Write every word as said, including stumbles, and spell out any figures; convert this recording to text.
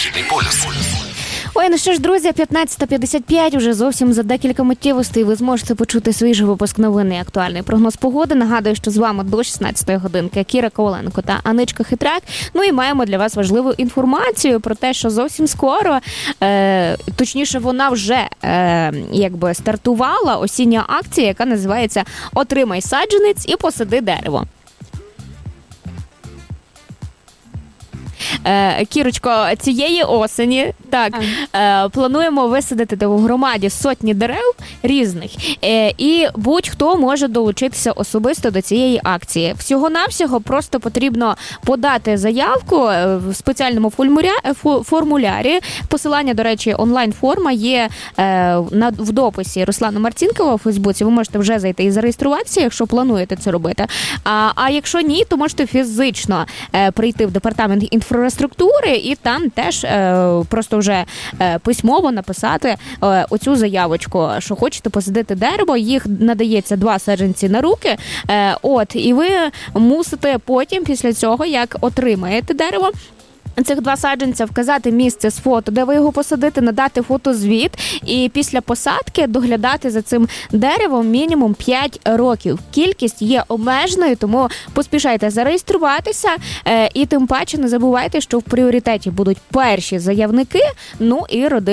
Західний полюс. Ой, ну що ж, друзі, п'ятнадцята п'ятдесят п'ять, уже зовсім за декілька миттєвостей ви зможете почути свіжий випуск новин і актуальний прогноз погоди. Нагадую, що з вами до шістнадцятої годинки Кіра Коваленко та Аничка Хитрак. Ну і маємо для вас важливу інформацію про те, що зовсім скоро, е, точніше вона вже е, якби стартувала осіння акція, яка називається «Отримай саджанець і посади дерево». Е, Кірочко, цієї осені так е, плануємо висадити в громаді сотні дерев різних, е, і будь-хто може долучитися особисто до цієї акції. Всього-навсього просто потрібно подати заявку в спеціальному формулярі, формулярі. Посилання, до речі, онлайн-форма є е, на, в дописі Руслана Марцінкова у Фейсбуці. Ви можете вже зайти і зареєструватися, якщо плануєте це робити. А, а якщо ні, то можете фізично е, прийти в департамент інфраструктури і там теж е, просто вже е, письмово написати е, оцю заявочку, що хочете посадити дерево, їх надається два саджанці на руки, е, от, і ви мусите потім, після цього, як отримаєте дерево, цих два саджанця, вказати місце з фото, де ви його посадите, надати фотозвіт, і після посадки доглядати за цим деревом мінімум п'ять років. Кількість є обмеженою, тому поспішайте зареєструватися, і тим паче не забувайте, що в пріоритеті будуть перші заявники, ну і родини.